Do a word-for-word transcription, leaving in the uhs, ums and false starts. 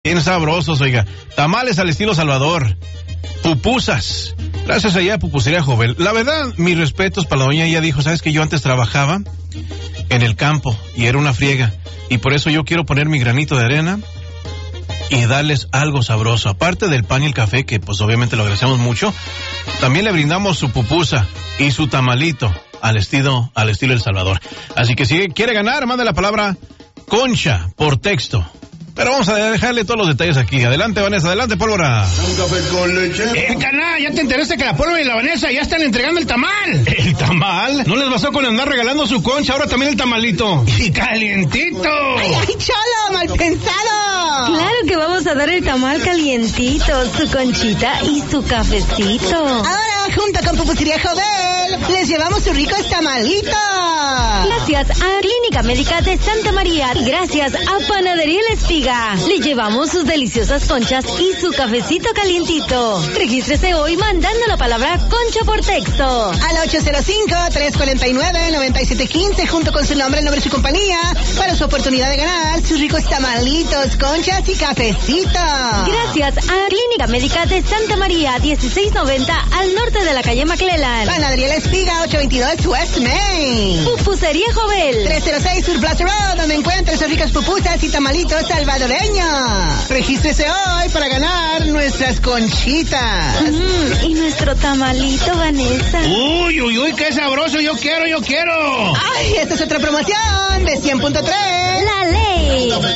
Bien sabrosos, oiga. Tamales al estilo Salvador. Pupusas. Gracias allá a Pupusería Jovel. La verdad, mis respetos para la doña. Ella dijo, ¿sabes que yo antes trabajaba en el campo y era una friega? Y por eso yo quiero poner mi granito de arena y darles algo sabroso. Aparte del pan y el café, que pues obviamente lo agradecemos mucho, también le brindamos su pupusa y su tamalito al estilo, al estilo El Salvador. Así que si quiere ganar, mande la palabra Concha por texto. Pero vamos a dejarle todos los detalles aquí. Adelante, Vanessa, adelante, Pólvora. Un café con leche. Eh, carnal, ya te enteraste que la Pólvora y la Vanessa ya están entregando el tamal. ¿El tamal? ¿No les bastó con andar regalando su concha, ahora también el tamalito? Y calientito. ¡Ay, ay, cholo, mal pensado! Claro que vamos a dar el tamal calientito, su conchita y su cafecito. Ahora, junto con Pupusería Jovel, les llevamos sus ricos tamalitos. Gracias a Clínica Médica de Santa María y gracias a Panadería La Espiga. Le llevamos sus deliciosas conchas y su cafecito calientito. Regístrese hoy mandando la palabra concha por texto al ocho cero cinco, tres cuatro nueve, nueve siete uno cinco junto con su nombre, el nombre de su compañía para su oportunidad de ganar sus ricos tamalitos, conchas y cafecito. Gracias a Clínica Médica de Santa María, dieciséis noventa al norte de la calle McClellan. Panadería La Espiga, ocho veintidós West Main. Pupusería Jovel, tres cero seis Sur Plaza Road, donde encuentra sus ricas pupusas y tamalitos salvadoreños. Regístrese hoy para ganar nuestras conchitas. Mm, y nuestro tamalito, Vanessa. Uy, uy, uy, qué sabroso. Yo quiero, yo quiero. Ay, esta es otra promoción de cien punto tres. La ley.